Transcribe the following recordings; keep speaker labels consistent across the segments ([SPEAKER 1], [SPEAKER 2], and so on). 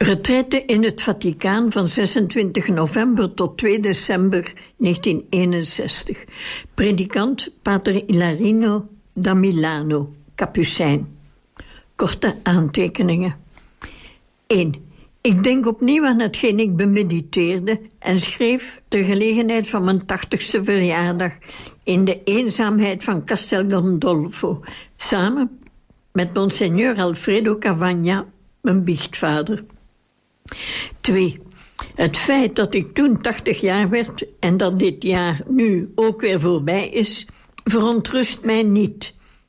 [SPEAKER 1] Retraite in het Vaticaan van 26 november tot 2 december 1961. Predikant Pater Ilarino da Milano, Capucijn. Korte aantekeningen. 1. Ik denk opnieuw aan hetgeen ik bemediteerde en schreef ter gelegenheid van mijn 80ste verjaardag in de eenzaamheid van Castel Gandolfo, samen met Monseigneur Alfredo Cavagna, mijn biechtvader. 2. Het feit dat ik toen 80 jaar werd en dat dit jaar nu ook weer voorbij is, verontrust mij niet.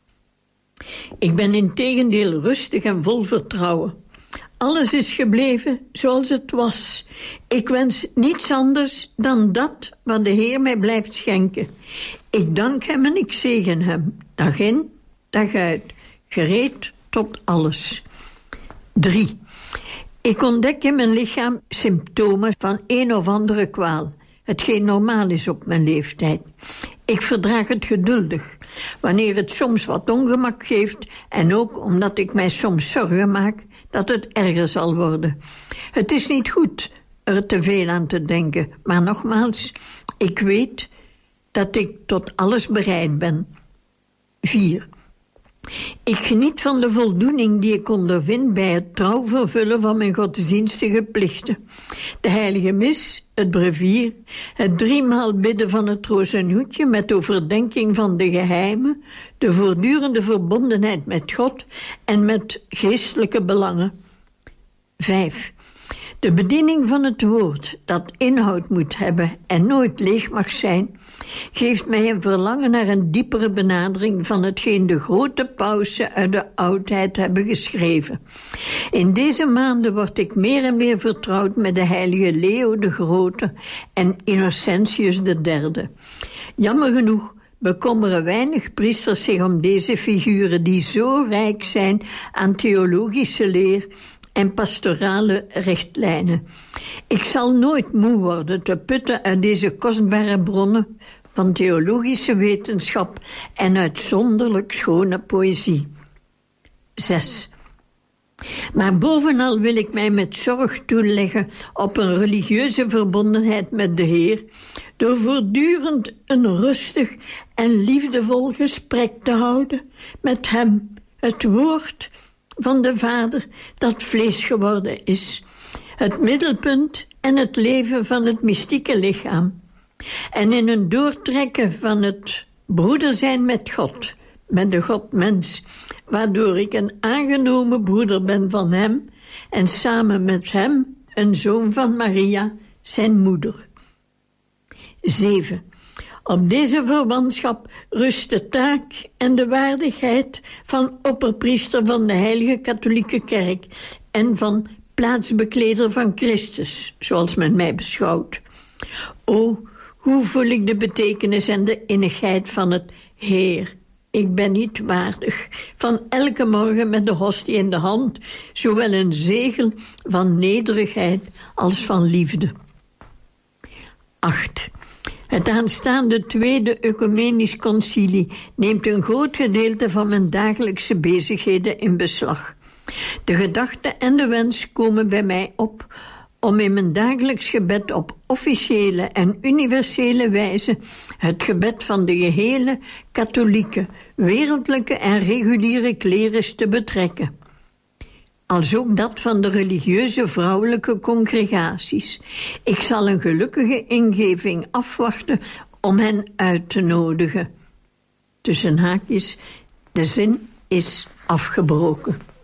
[SPEAKER 1] Ik ben integendeel rustig en vol vertrouwen. Alles is gebleven zoals het was. Ik wens niets anders dan dat wat de Heer mij blijft schenken. Ik dank Hem en ik zegen Hem, dag in, dag uit, gereed tot alles. 3. Ik ontdek in mijn lichaam symptomen van een of andere kwaal, hetgeen normaal is op mijn leeftijd. Ik verdraag het geduldig, wanneer het soms wat ongemak geeft en ook omdat ik mij soms zorgen maak dat het erger zal worden. Het is niet goed er te veel aan te denken, maar nogmaals, ik weet dat ik tot alles bereid ben. 4. Ik geniet van de voldoening die ik ondervind bij het trouw vervullen van mijn godsdienstige plichten. De heilige mis, het brevier, het 3-maal bidden van het rozenhoedje met overdenking van de geheimen, de voortdurende verbondenheid met God en met geestelijke belangen. 5. De bediening van het woord, dat inhoud moet hebben en nooit leeg mag zijn, geeft mij een verlangen naar een diepere benadering van hetgeen de grote pausen uit de oudheid hebben geschreven. In deze maanden word ik meer en meer vertrouwd met de heilige Leo de Grote en Innocentius III. Jammer genoeg bekommeren weinig priesters zich om deze figuren die zo rijk zijn aan theologische leer en pastorale richtlijnen. Ik zal nooit moe worden te putten uit deze kostbare bronnen van theologische wetenschap en uitzonderlijk schone poëzie. 6. Maar bovenal wil ik mij met zorg toeleggen op een religieuze verbondenheid met de Heer, door voortdurend een rustig en liefdevol gesprek te houden met Hem, het woord van de Vader dat vlees geworden is, het middelpunt en het leven van het mystieke lichaam, en in een doortrekken van het broeder zijn met God, met de God-mens, waardoor ik een aangenomen broeder ben van Hem en samen met Hem een zoon van Maria, zijn moeder. 7. Op deze verwantschap rust de taak en de waardigheid van opperpriester van de Heilige Katholieke Kerk en van plaatsbekleder van Christus, zoals men mij beschouwt. O, hoe voel ik de betekenis en de innigheid van het Heer. Ik ben niet waardig, van elke morgen met de hostie in de hand, zowel een zegel van nederigheid als van liefde. 8. Het aanstaande Tweede Ecumenisch Concilie neemt een groot gedeelte van mijn dagelijkse bezigheden in beslag. De gedachte en de wens komen bij mij op om in mijn dagelijks gebed op officiële en universele wijze het gebed van de gehele katholieke, wereldlijke en reguliere klerus te betrekken. Als ook dat van de religieuze vrouwelijke congregaties. Ik zal een gelukkige ingeving afwachten om hen uit te nodigen. Tussen haakjes, de zin is afgebroken.